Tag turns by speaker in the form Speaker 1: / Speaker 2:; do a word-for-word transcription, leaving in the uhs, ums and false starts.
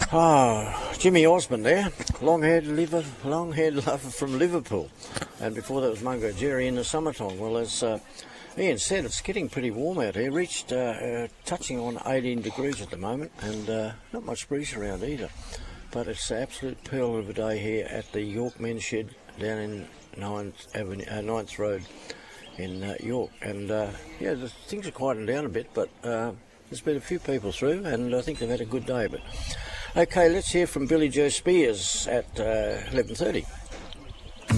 Speaker 1: Ah, Jimmy Osmond there, long-haired liver, long-haired lover from Liverpool, and before that was Mungo Jerry in the Summertime. Well, as uh, Ian said, it's getting pretty warm out here. Reached uh, uh, touching on eighteen degrees at the moment, and uh, not much breeze around either. But it's an absolute pearl of a day here at the York Men's Shed down in ninth Avenue, uh, ninth Road in uh, York, and uh, yeah, the things are quieting down a bit, but uh, there's been a few people through, and I think they've had a good day. But okay, let's hear from Billy Joe Spears at uh, eleven thirty.